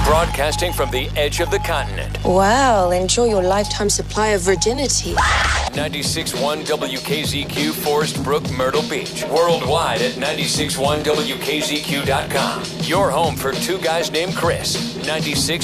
Broadcasting from the edge of the continent. Well, enjoy your lifetime supply of virginity. 96.1 WKZQ, Forest Brook, Myrtle Beach. Worldwide at 96.1WKZQ.com. Your home for two guys named Chris. 96.